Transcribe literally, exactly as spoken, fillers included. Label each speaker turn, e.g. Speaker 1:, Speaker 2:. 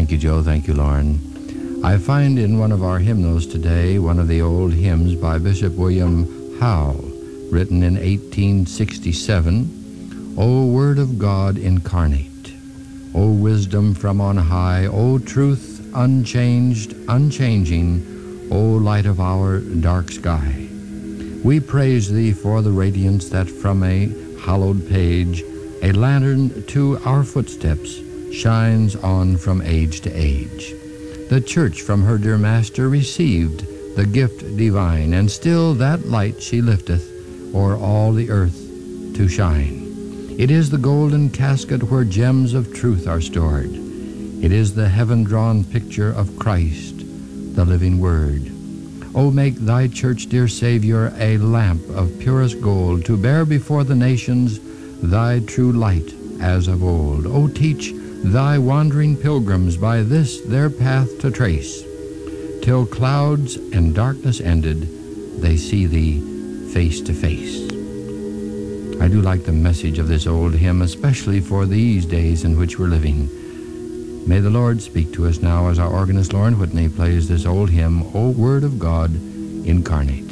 Speaker 1: Thank you, Joe. Thank you, Lauren. I find in one of our hymnals today one of the old hymns by Bishop William Howe, written in eighteen sixty-seven. O Word of God incarnate, O wisdom from on high, O truth unchanged, unchanging, O light of our dark sky. We praise thee for the radiance that from a hallowed page, a lantern to our footsteps, shines on from age to age. The church from her dear master received the gift divine, and still that light she lifteth o'er all the earth to shine. It is the golden casket where gems of truth are stored. It is the heaven-drawn picture of Christ, the living Word. O make thy church, dear Savior, a lamp of purest gold, to bear before the nations thy true light as of old. O teach thy wandering pilgrims by this their path to trace, till clouds and darkness ended, they see thee face to face. I do like the message of this old hymn, especially for these days in which we're living. May the Lord speak to us now as our organist Lauren Whitney plays this old hymn, O Word of God incarnate.